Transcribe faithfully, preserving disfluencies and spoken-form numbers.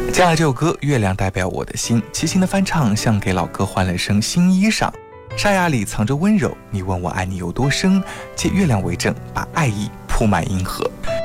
接下来这首歌《月亮代表我的心》，齐秦的翻唱，像给老哥换了身新衣裳。沙哑里藏着温柔，你问我爱你有多深，借月亮为证，把爱意铺满银河。